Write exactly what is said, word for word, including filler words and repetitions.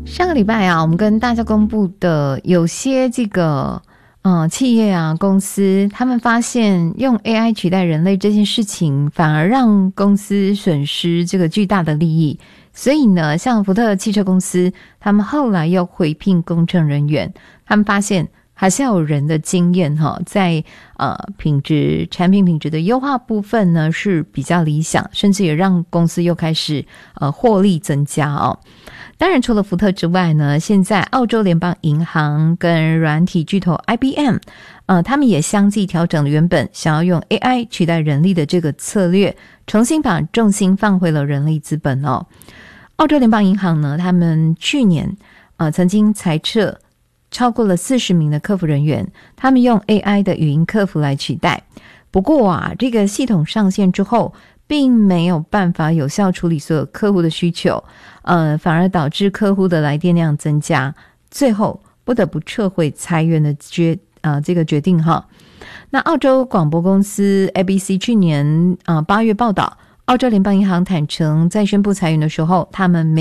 上个礼拜啊，我们跟大家公布的有些这个呃企业啊公司，他们发现用 A I 取代人类这件事情，反而让公司损失这个巨大的利益。所以呢，像福特汽车公司，他们后来又回聘工程人员，他们发现还是要有人的经验哈，在呃品质产品品质的优化部分呢是比较理想，甚至也让公司又开始呃获利增加哦。当然除了福特之外呢，现在澳洲联邦银行跟软体巨头 I B M 呃，他们也相继调整了原本想要用 A I 取代人力的这个策略，重新把重心放回了人力资本哦。澳洲联邦银行呢，他们去年呃曾经裁撤超过了四十名的客服人员，他们用 A I 的语音客服来取代。不过啊，这个系统上线之后并没有办法有效处理所有客户的需求，呃，反而导致客户的来电量增加，最后不得不撤回裁员的决呃这个决定哈。那澳洲广播公司 A B C 去年呃八月报道，澳洲联邦银行坦诚在宣布裁员的时候，他们没